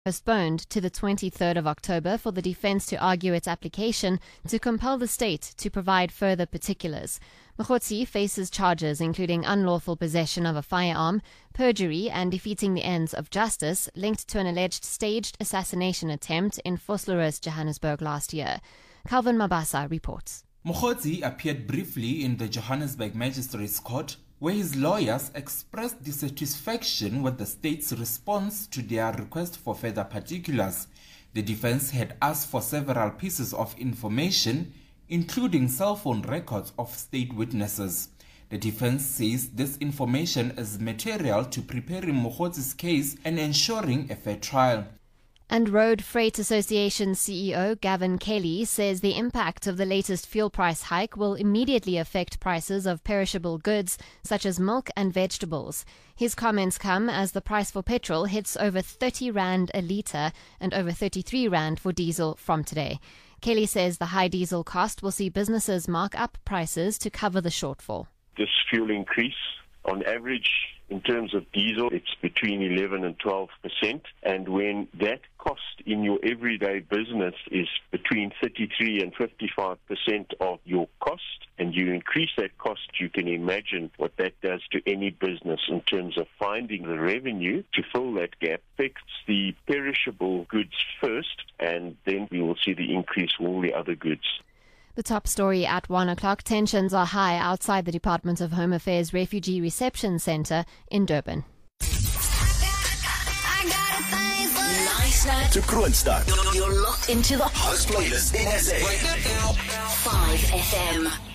postponed to the 23rd of October for the defense to argue its application to compel the state to provide further particulars. Mokgotsi faces charges including unlawful possession of a firearm, perjury and defeating the ends of justice linked to an alleged staged assassination attempt in Vosloorus, Johannesburg last year. Calvin Mabasa reports. Mokgotsi appeared briefly in the Johannesburg Magistrates Court, where his lawyers expressed dissatisfaction with the state's response to their request for further particulars. The defense had asked for several pieces of information, including cell phone records of state witnesses. The defense says this information is material to preparing Mokgotsi's case and ensuring a fair trial. And Road Freight Association CEO Gavin Kelly says the impact of the latest fuel price hike will immediately affect prices of perishable goods such as milk and vegetables. His comments come as the price for petrol hits over 30 Rand a litre and over 33 Rand for diesel from today. Kelly says the high diesel cost will see businesses mark up prices to cover the shortfall. This fuel increase, on average, in terms of diesel, it's between 11 and 12%. And when that cost in your everyday business is between 33 and 55% of your cost, and you increase that cost, you can imagine what that does to any business in terms of finding the revenue to fill that gap. Affects the perishable goods first, and then we will see the increase for all the other goods. The top story at 1 o'clock. Tensions are high outside the Department of Home Affairs Refugee Reception Centre in Durban. To Kroonstad. You're locked into the hottest playlist in SA. Right now. 5 FM.